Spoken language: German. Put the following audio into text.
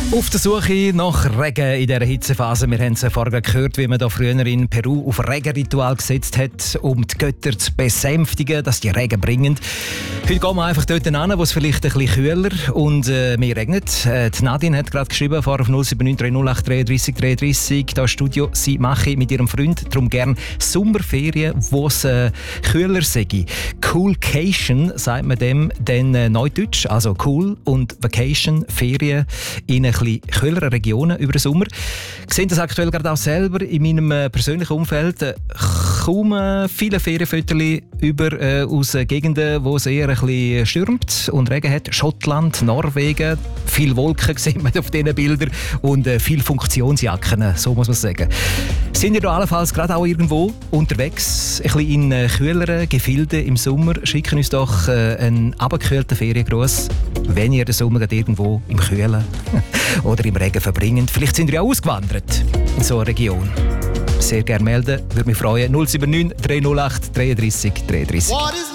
Auf der Suche nach Regen in dieser Hitzephase. Wir haben es vorher gehört, wie man da früher in Peru auf Regenritual gesetzt hat, um die Götter zu besänftigen, dass die Regen bringen. Heute gehen wir einfach dort hin, wo es vielleicht ein bisschen kühler und mehr regnet. Die Nadine hat gerade geschrieben, fahr auf 079 308 33 33. Da im Studio, sie mache mit ihrem Freund darum gerne Sommerferien, wo es kühler sei. Coolcation sagt man dem dann neudeutsch, also cool und Vacation, Ferien in ein bisschen kühleren Regionen über den Sommer. Ich sehe das aktuell gerade auch selber in meinem persönlichen Umfeld. Kaum viele Ferienfotos aus Gegenden, wo es eher ein bisschen stürmt und Regen hat. Schottland, Norwegen, viele Wolken sieht man auf diesen Bildern und viele Funktionsjacken, so muss man sagen. Sind ihr da allenfalls gerade auch irgendwo unterwegs, ein bisschen in kühleren Gefilden im Sommer? Schicken uns doch einen abgekühlten Feriengruß, wenn ihr den Sommer gerade irgendwo im Kühlen oder im Regen verbringt. Vielleicht sind ihr ja ausgewandert in so einer Region. Sehr gerne melden, würde mich freuen. 079 308 33 33.